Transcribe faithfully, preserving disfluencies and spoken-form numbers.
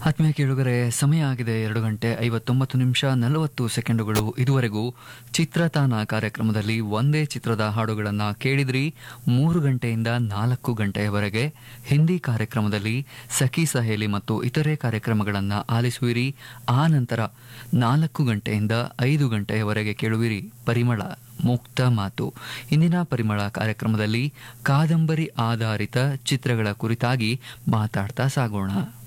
ಆತ್ಮೀಯ ಕೇಳುಗರೆ, ಸಮಯ ಆಗಿದೆ ಎರಡು ಗಂಟೆ ಐವತ್ತೊಂಬತ್ತು ನಿಮಿಷ ನಲವತ್ತು ಸೆಕೆಂಡುಗಳು. ಇದುವರೆಗೂ ಚಿತ್ರತಾನ ಕಾರ್ಯಕ್ರಮದಲ್ಲಿ ಒಂದೇ ಚಿತ್ರದ ಹಾಡುಗಳನ್ನು ಕೇಳಿದ್ರಿ. ಮೂರು ಗಂಟೆಯಿಂದ ನಾಲ್ಕು ಗಂಟೆಯವರೆಗೆ ಹಿಂದಿ ಕಾರ್ಯಕ್ರಮದಲ್ಲಿ ಸಖಿ ಸಹೇಲಿ ಮತ್ತು ಇತರೆ ಕಾರ್ಯಕ್ರಮಗಳನ್ನು ಆಲಿಸುವಿರಿ. ಆ ನಂತರ ನಾಲ್ಕು ಗಂಟೆಯಿಂದ ಐದು ಗಂಟೆಯವರೆಗೆ ಕೇಳುವಿರಿ ಪರಿಮಳ ಮುಕ್ತ ಮಾತು. ಇಂದಿನ ಪರಿಮಳ ಕಾರ್ಯಕ್ರಮದಲ್ಲಿ ಕಾದಂಬರಿ ಆಧಾರಿತ ಚಿತ್ರಗಳ ಕುರಿತಾಗಿ ಮಾತಾಡ್ತಾ ಸಾಗೋಣ.